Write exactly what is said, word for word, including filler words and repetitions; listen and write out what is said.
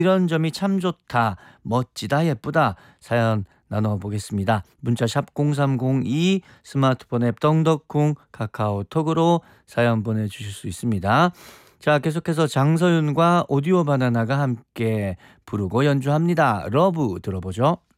이런 점이 참 좋다. 멋지다. 예쁘다. 사연 나눠보겠습니다. 문자샵 공삼공이, 스마트폰 앱 덩덕쿵, 카카오톡으로 사연 보내주실 수 있습니다. 자, 계속해서 장서윤과 오디오 바나나가 함께 부르고 연주합니다. 러브 들어보죠.